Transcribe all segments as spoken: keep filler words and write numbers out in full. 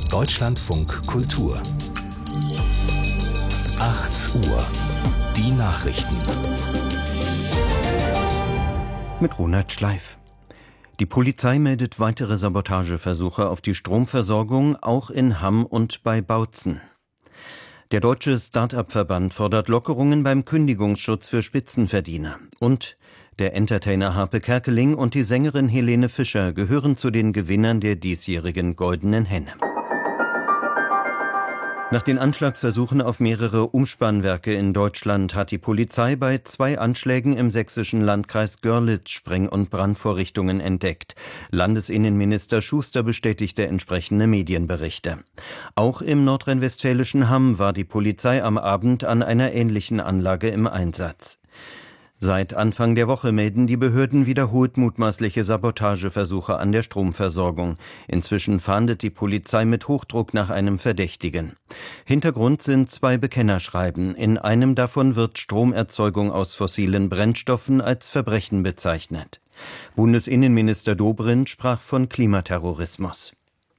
Deutschlandfunk Kultur. acht Uhr. Die Nachrichten. Mit Ronald Schleif. Die Polizei meldet weitere Sabotageversuche auf die Stromversorgung, auch in Hamm und bei Bautzen. Der Deutsche Start-up-Verband fordert Lockerungen beim Kündigungsschutz für Spitzenverdiener. Und der Entertainer Harpe Kerkeling und die Sängerin Helene Fischer gehören zu den Gewinnern der diesjährigen Goldenen Henne. Nach den Anschlagsversuchen auf mehrere Umspannwerke in Deutschland hat die Polizei bei zwei Anschlägen im sächsischen Landkreis Görlitz Spreng- und Brandvorrichtungen entdeckt. Landesinnenminister Schuster bestätigte entsprechende Medienberichte. Auch im nordrhein-westfälischen Hamm war die Polizei am Abend an einer ähnlichen Anlage im Einsatz. Seit Anfang der Woche melden die Behörden wiederholt mutmaßliche Sabotageversuche an der Stromversorgung. Inzwischen fahndet die Polizei mit Hochdruck nach einem Verdächtigen. Hintergrund sind zwei Bekennerschreiben. In einem davon wird Stromerzeugung aus fossilen Brennstoffen als Verbrechen bezeichnet. Bundesinnenminister Dobrindt sprach von Klimaterrorismus.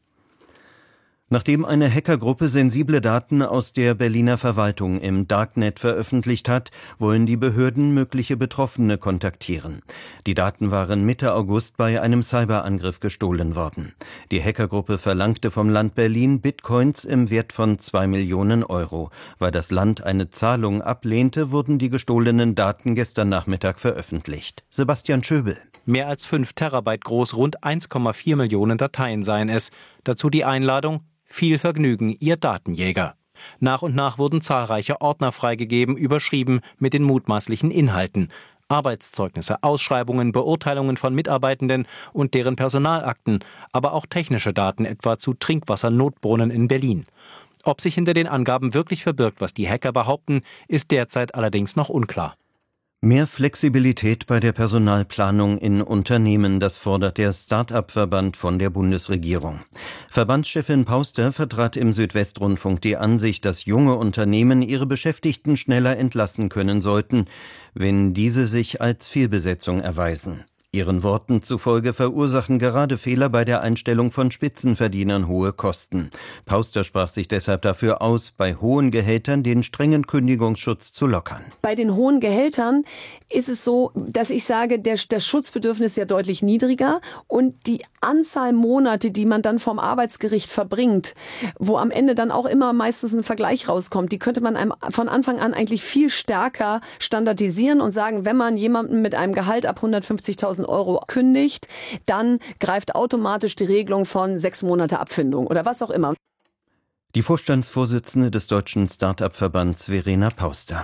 Nachdem eine Hackergruppe sensible Daten aus der Berliner Verwaltung im Darknet veröffentlicht hat, wollen die Behörden mögliche Betroffene kontaktieren. Die Daten waren Mitte August bei einem Cyberangriff gestohlen worden. Die Hackergruppe verlangte vom Land Berlin Bitcoins im Wert von zwei Millionen Euro. Weil das Land eine Zahlung ablehnte, wurden die gestohlenen Daten gestern Nachmittag veröffentlicht. Sebastian Schöbel. Mehr als fünf Terabyte groß, rund eins Komma vier Millionen Dateien seien es. Dazu die Einladung: Viel Vergnügen, Ihr Datenjäger. Nach und nach wurden zahlreiche Ordner freigegeben, überschrieben mit den mutmaßlichen Inhalten. Arbeitszeugnisse, Ausschreibungen, Beurteilungen von Mitarbeitenden und deren Personalakten, aber auch technische Daten, etwa zu Trinkwassernotbrunnen in Berlin. Ob sich hinter den Angaben wirklich verbirgt, was die Hacker behaupten, ist derzeit allerdings noch unklar. Mehr Flexibilität bei der Personalplanung in Unternehmen, das fordert der Start-up-Verband von der Bundesregierung. Verbandschefin Pauster vertrat im Südwestrundfunk die Ansicht, dass junge Unternehmen ihre Beschäftigten schneller entlassen können sollten, wenn diese sich als Fehlbesetzung erweisen. Ihren Worten zufolge verursachen gerade Fehler bei der Einstellung von Spitzenverdienern hohe Kosten. Pauster sprach sich deshalb dafür aus, bei hohen Gehältern den strengen Kündigungsschutz zu lockern. Bei den hohen Gehältern ist es so, dass ich sage, der, das Schutzbedürfnis ist ja deutlich niedriger und die Anzahl Monate, die man dann vom Arbeitsgericht verbringt, wo am Ende dann auch immer meistens ein Vergleich rauskommt, die könnte man einem von Anfang an eigentlich viel stärker standardisieren und sagen, wenn man jemanden mit einem Gehalt ab hundertfünfzigtausend Euro kündigt, dann greift automatisch die Regelung von sechs Monate Abfindung oder was auch immer. Die Vorstandsvorsitzende des Deutschen Start-up-Verbands Verena Pauster.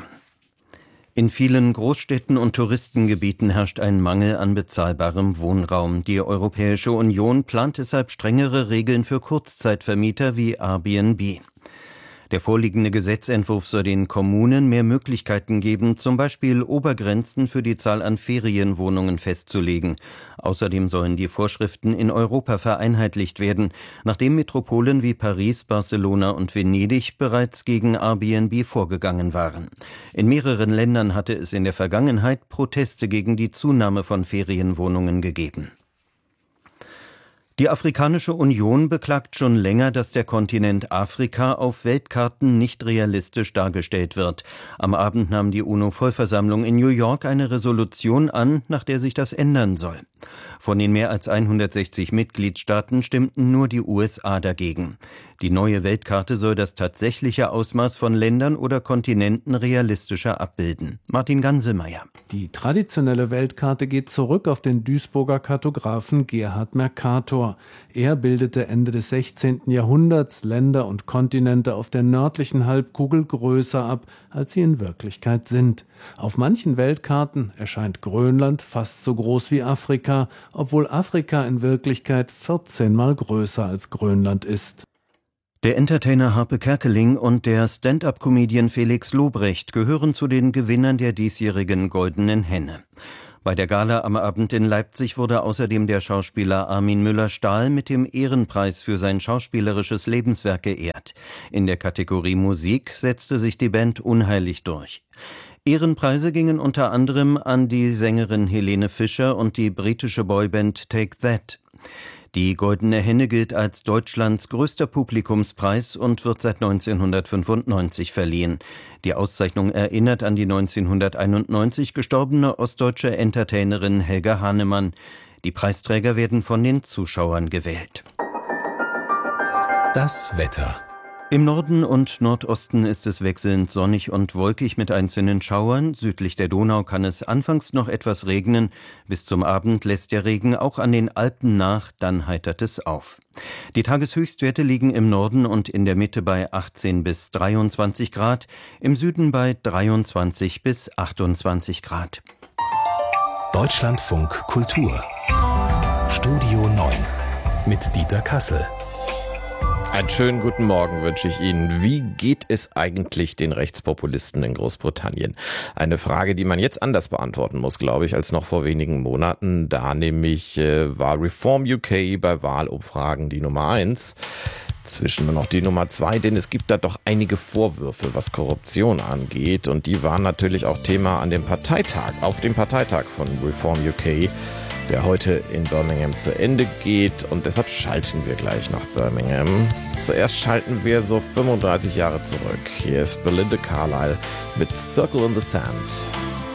In vielen Großstädten und Touristengebieten herrscht ein Mangel an bezahlbarem Wohnraum. Die Europäische Union plant deshalb strengere Regeln für Kurzzeitvermieter wie Airbnb. Der vorliegende Gesetzentwurf soll den Kommunen mehr Möglichkeiten geben, zum Beispiel Obergrenzen für die Zahl an Ferienwohnungen festzulegen. Außerdem sollen die Vorschriften in Europa vereinheitlicht werden, nachdem Metropolen wie Paris, Barcelona und Venedig bereits gegen Airbnb vorgegangen waren. In mehreren Ländern hatte es in der Vergangenheit Proteste gegen die Zunahme von Ferienwohnungen gegeben. Die Afrikanische Union beklagt schon länger, dass der Kontinent Afrika auf Weltkarten nicht realistisch dargestellt wird. Am Abend nahm die UNO-Vollversammlung in New York eine Resolution an, nach der sich das ändern soll. Von den mehr als hundertsechzig Mitgliedstaaten stimmten nur die U S A dagegen. Die neue Weltkarte soll das tatsächliche Ausmaß von Ländern oder Kontinenten realistischer abbilden. Martin Ganselmeier. Die traditionelle Weltkarte geht zurück auf den Duisburger Kartografen Gerhard Mercator. Er bildete Ende des sechzehnten Jahrhunderts Länder und Kontinente auf der nördlichen Halbkugel größer ab, als sie in Wirklichkeit sind. Auf manchen Weltkarten erscheint Grönland fast so groß wie Afrika, obwohl Afrika in Wirklichkeit vierzehn Mal größer als Grönland ist. Der Entertainer Harpe Kerkeling und der Stand-up-Comedian Felix Lobrecht gehören zu den Gewinnern der diesjährigen Goldenen Henne. Bei der Gala am Abend in Leipzig wurde außerdem der Schauspieler Armin Müller-Stahl mit dem Ehrenpreis für sein schauspielerisches Lebenswerk geehrt. In der Kategorie Musik setzte sich die Band unheilig durch. Ehrenpreise gingen unter anderem an die Sängerin Helene Fischer und die britische Boyband Take That. Die Goldene Henne gilt als Deutschlands größter Publikumspreis und wird seit neunzehnhundertfünfundneunzig verliehen. Die Auszeichnung erinnert an die neunzehnhunderteinundneunzig gestorbene ostdeutsche Entertainerin Helga Hahnemann. Die Preisträger werden von den Zuschauern gewählt. Das Wetter. Im Norden und Nordosten ist es wechselnd sonnig und wolkig mit einzelnen Schauern. Südlich der Donau kann es anfangs noch etwas regnen. Bis zum Abend lässt der Regen auch an den Alpen nach, dann heitert es auf. Die Tageshöchstwerte liegen im Norden und in der Mitte bei achtzehn bis dreiundzwanzig Grad, im Süden bei dreiundzwanzig bis achtundzwanzig Grad. Deutschlandfunk Kultur. Studio neun mit Dieter Kassel. Einen schönen guten Morgen wünsche ich Ihnen. Wie geht es eigentlich den Rechtspopulisten in Großbritannien? Eine Frage, die man jetzt anders beantworten muss, glaube ich, als noch vor wenigen Monaten. Da nämlich äh, war Reform U K bei Wahlumfragen die Nummer eins. Zwischen nur noch die Nummer zwei, denn es gibt da doch einige Vorwürfe, was Korruption angeht. Und die waren natürlich auch Thema an dem Parteitag, auf dem Parteitag von Reform U K, der heute in Birmingham zu Ende geht, und deshalb schalten wir gleich nach Birmingham. Zuerst schalten wir so fünfunddreißig Jahre zurück. Hier ist Belinda Carlisle mit Circle in the Sand.